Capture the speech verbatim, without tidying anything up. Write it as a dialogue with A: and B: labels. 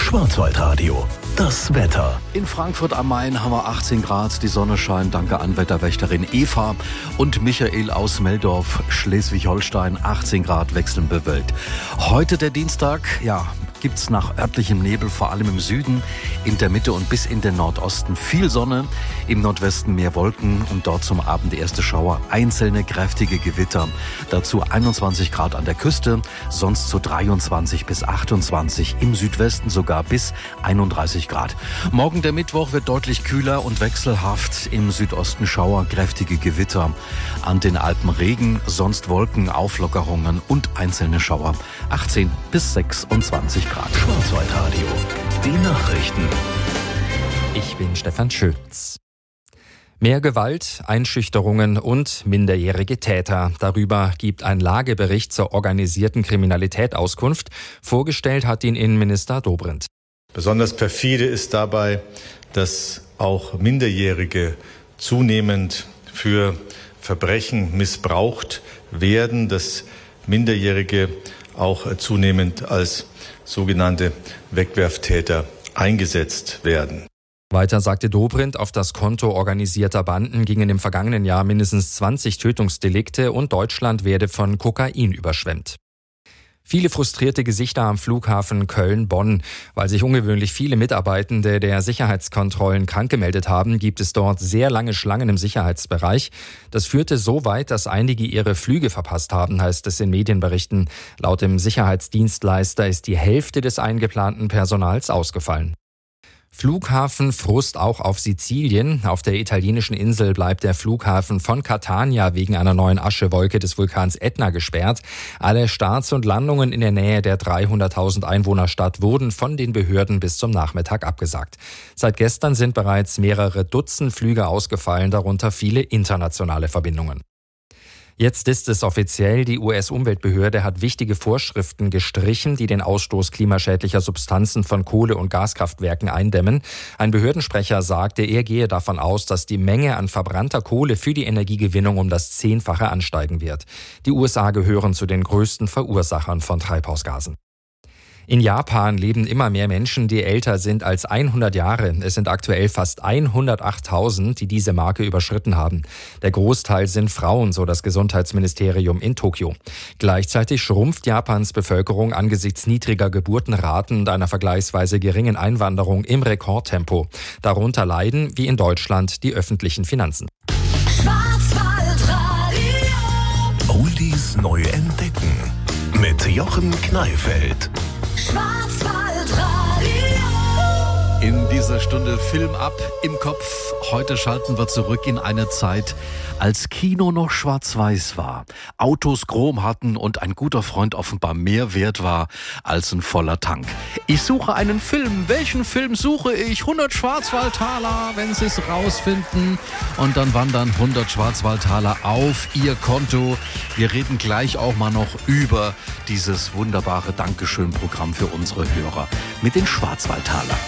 A: Schwarzwaldradio. Das Wetter.
B: In Frankfurt am Main haben wir achtzehn Grad, die Sonne scheint, danke an Wetterwächterin Eva und Michael aus Meldorf, Schleswig-Holstein, achtzehn Grad, wechselnd bewölkt. Heute der Dienstag, ja, gibt's nach örtlichem Nebel, vor allem im Süden, in der Mitte und bis in den Nordosten viel Sonne, im Nordwesten mehr Wolken und dort zum Abend erste Schauer, einzelne kräftige Gewitter. Dazu einundzwanzig Grad an der Küste, sonst so dreiundzwanzig bis achtundzwanzig, im Südwesten sogar bis einunddreißig Grad. Morgen der Mittwoch wird deutlich kühler und wechselhaft, im Südosten Schauer, kräftige Gewitter. An den Alpen Regen, sonst Wolken, Auflockerungen und einzelne Schauer, achtzehn bis sechsundzwanzig Grad.
A: Schwarzwaldradio. Die Nachrichten.
C: Ich bin Stefan Schütz. Mehr Gewalt, Einschüchterungen und minderjährige Täter. Darüber gibt ein Lagebericht zur organisierten Kriminalität Auskunft. Vorgestellt hat ihn Innenminister Dobrindt.
D: Besonders perfide ist dabei, dass auch Minderjährige zunehmend für Verbrechen missbraucht werden, dass Minderjährige auch zunehmend als sogenannte Wegwerftäter eingesetzt werden.
C: Weiter sagte Dobrindt, auf das Konto organisierter Banden gingen im vergangenen Jahr mindestens zwanzig Tötungsdelikte und Deutschland werde von Kokain überschwemmt. Viele frustrierte Gesichter am Flughafen Köln-Bonn. Weil sich ungewöhnlich viele Mitarbeitende der Sicherheitskontrollen krank gemeldet haben, gibt es dort sehr lange Schlangen im Sicherheitsbereich. Das führte so weit, dass einige ihre Flüge verpasst haben, heißt es in Medienberichten. Laut dem Sicherheitsdienstleister ist die Hälfte des eingeplanten Personals ausgefallen. Flughafenfrust auch auf Sizilien. Auf der italienischen Insel bleibt der Flughafen von Catania wegen einer neuen Aschewolke des Vulkans Etna gesperrt. Alle Starts und Landungen in der Nähe der dreihunderttausend Einwohnerstadt wurden von den Behörden bis zum Nachmittag abgesagt. Seit gestern sind bereits mehrere Dutzend Flüge ausgefallen, darunter viele internationale Verbindungen. Jetzt ist es offiziell, die U S-Umweltbehörde hat wichtige Vorschriften gestrichen, die den Ausstoß klimaschädlicher Substanzen von Kohle- und Gaskraftwerken eindämmen. Ein Behördensprecher sagte, er gehe davon aus, dass die Menge an verbrannter Kohle für die Energiegewinnung um das Zehnfache ansteigen wird. Die U S A gehören zu den größten Verursachern von Treibhausgasen. In Japan leben immer mehr Menschen, die älter sind als hundert Jahre. Es sind aktuell fast hundertachttausend, die diese Marke überschritten haben. Der Großteil sind Frauen, so das Gesundheitsministerium in Tokio. Gleichzeitig schrumpft Japans Bevölkerung angesichts niedriger Geburtenraten und einer vergleichsweise geringen Einwanderung im Rekordtempo. Darunter leiden, wie in Deutschland, die öffentlichen Finanzen.
A: Oldies neu entdecken mit Jochen Kneifeld.
B: In dieser Stunde Film ab im Kopf. Heute schalten wir zurück in eine Zeit, als Kino noch schwarz-weiß war, Autos Chrom hatten und ein guter Freund offenbar mehr wert war als ein voller Tank. Ich suche einen Film. Welchen Film suche ich? hundert Schwarzwaldtaler, wenn Sie es rausfinden. Und dann wandern hundert Schwarzwaldtaler auf Ihr Konto. Wir reden gleich auch mal noch über dieses wunderbare Dankeschön-Programm für unsere Hörer mit den Schwarzwaldtalern.